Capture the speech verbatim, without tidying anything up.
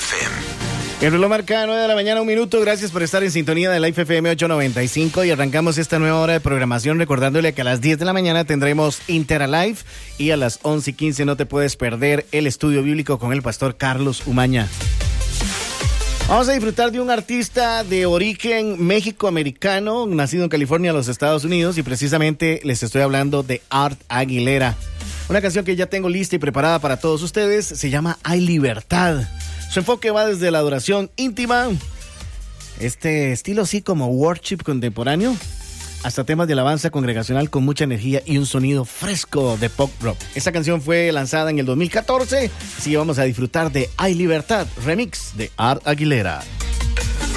F M. El reloj marca nueve de la mañana, un minuto. Gracias por estar en sintonía de Life F M ochocientos noventa y cinco y arrancamos esta nueva hora de programación recordándole que a las diez de la mañana tendremos Interalive y a las once y quince no te puedes perder el estudio bíblico con el pastor Carlos Umaña. Vamos a disfrutar de un artista de origen mexicoamericano, nacido en California, los Estados Unidos, y precisamente les estoy hablando de Art Aguilera. Una canción que ya tengo lista y preparada para todos ustedes, se llama Hay Libertad. Su enfoque va desde la adoración íntima, este estilo así como worship contemporáneo, hasta temas de alabanza congregacional con mucha energía y un sonido fresco de pop rock. Esta canción fue lanzada en el dos mil catorce, así que vamos a disfrutar de Hay Libertad, remix de Art Aguilera.